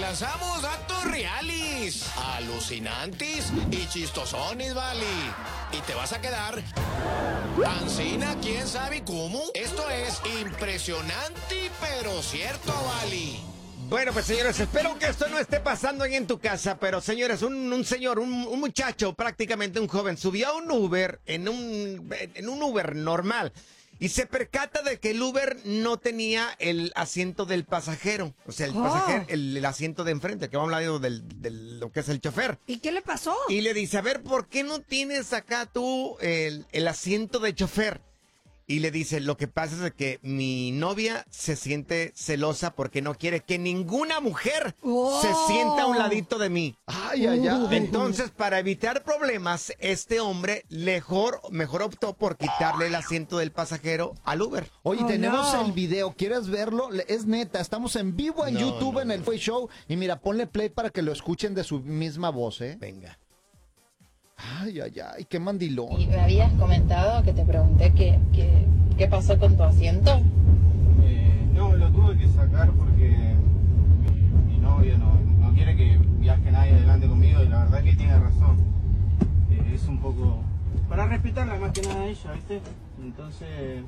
lanzamos datos reales, alucinantes y chistosones, vale. Y te vas a quedar ancina, quién sabe cómo. Esto es impresionante, pero cierto, vale. Bueno, pues señores, espero que esto no esté pasando ahí en tu casa, pero señores, un muchacho, prácticamente un joven, subió a un Uber, en un Uber normal, y se percata de que el Uber no tenía el asiento del pasajero, o sea, el asiento de enfrente, que vamos a hablar de lo que es el chofer. ¿Y qué le pasó? Y le dice, a ver, ¿por qué no tienes acá tú el asiento de chofer? Y le dice, lo que pasa es que mi novia se siente celosa porque no quiere que ninguna mujer se sienta a un ladito de mí. Ay, ay, ay. Entonces, para evitar problemas, este hombre mejor optó por quitarle el asiento del pasajero al Uber. Oye, tenemos el video, ¿quieres verlo? Es neta, estamos en vivo en YouTube, en el Fue Show. Y mira, ponle play para que lo escuchen de su misma voz, ¿eh? Venga. Ay, ay, ay, qué mandilón. Y me habías comentado que te pregunté qué pasó con tu asiento. No, lo tuve que sacar porque mi novia no quiere que viaje nadie adelante conmigo y la verdad que tiene razón. Es un poco... para respetarla más que nada a ella, ¿viste? Entonces...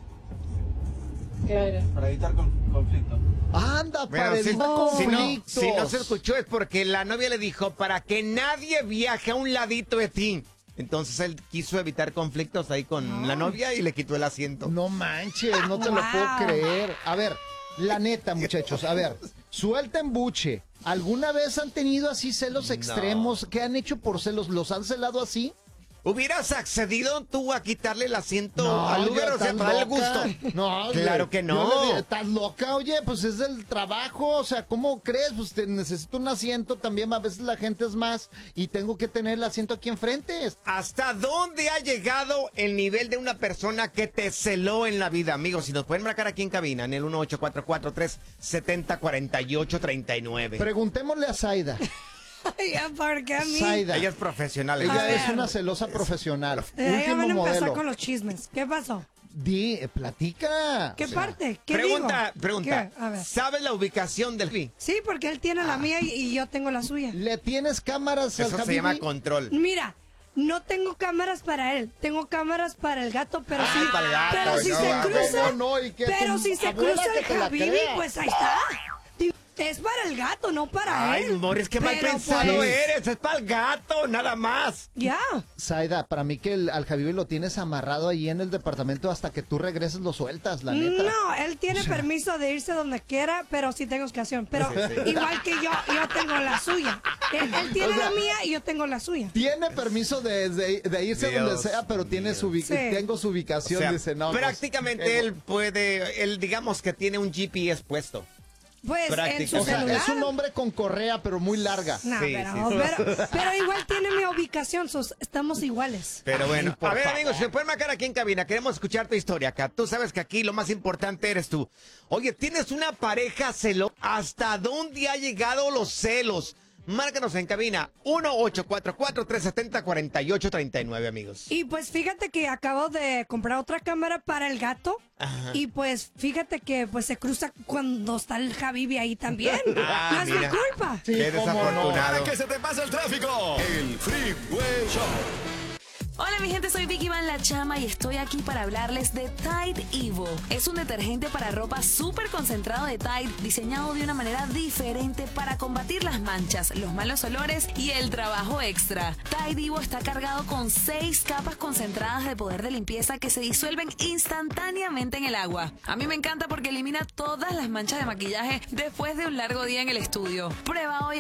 Claro. Para evitar conflictos. Anda, Bueno, para evitar conflictos. si no se escuchó es porque la novia le dijo, para que nadie viaje a un ladito de ti. Entonces él quiso evitar conflictos ahí con la novia y le quitó el asiento. No manches, no te lo puedo creer. A ver, la neta, muchachos, a ver, suelten buche. ¿Alguna vez han tenido así celos extremos? ¿Qué han hecho por celos? ¿Los han celado así? ¿Hubieras accedido tú a quitarle el asiento al Uber, o sea, para el gusto? No, claro que no. ¿Estás loca? Oye, pues es el trabajo, o sea, ¿cómo crees? Pues necesito un asiento también, a veces la gente es más y tengo que tener el asiento aquí enfrente. ¿Hasta dónde ha llegado el nivel de una persona que te celó en la vida, amigos? Si nos pueden marcar aquí en cabina, en el 1-844-370-4839. Preguntémosle a Zaida. Ay, ¿por qué a mí? Zaida. Ella es profesional. Ella es una celosa profesional. Ella van a Último empezar modelo. con los chismes. ¿Qué pasó? Platica. ¿Qué parte? ¿Qué Pregunta. ¿Qué? A ver. ¿Sabes la ubicación del fin? Sí, porque él tiene la mía y yo tengo la suya. ¿Le tienes cámaras al Eso se Habibi? llama control. Mira, no tengo cámaras para él, tengo cámaras para el gato, pero sí, para el gato, pero si no, se no, cruza, no, y que pero tu si se abuela cruza que el te la Habibi, crea. pues ahí está. Es para el gato, no para Ay, él. Morris, qué mal Pero, pensado pues, eres. Es para el gato, nada más. Ya. Zaida, para mí que al Habibi lo tienes amarrado ahí en el departamento hasta que tú regreses lo sueltas, la neta. No, él tiene permiso de irse donde quiera, pero sí tengo ocasión. Pero igual que yo tengo la suya. Él tiene la mía y yo tengo la suya. Tiene permiso de irse Dios donde sea, pero tiene su Sí. tengo su O ubicación, sea, dice, no. prácticamente pues, él digamos que tiene un GPS puesto. Pues en su o sea, celular. es un hombre con correa, pero muy larga. No, Sí, pero igual tiene mi ubicación, estamos iguales. Pero bueno, Ay, por a ver, favor. amigos, se pueden marcar aquí en cabina. Queremos escuchar tu historia acá. Tú sabes que aquí lo más importante eres tú. Oye, ¿tienes una pareja celosa? ¿Hasta dónde ha llegado los celos? Márcanos en cabina 1-844-370-4839, amigos. Y pues fíjate que acabo de comprar otra cámara para el gato. Ajá. Y pues fíjate que pues se cruza cuando está el Habibi ahí también. No es mi mira. culpa. Sí, Qué cómo no. desafortunado. Para que se te pase el tráfico, el Freeway Show. Hola mi gente, soy Vicky Van La Chama y estoy aquí para hablarles de Tide Evo. Es un detergente para ropa súper concentrado de Tide, diseñado de una manera diferente para combatir las manchas, los malos olores y el trabajo extra. Tide Evo está cargado con 6 capas concentradas de poder de limpieza que se disuelven instantáneamente en el agua. A mí me encanta porque elimina todas las manchas de maquillaje después de un largo día en el estudio. Prueba hoy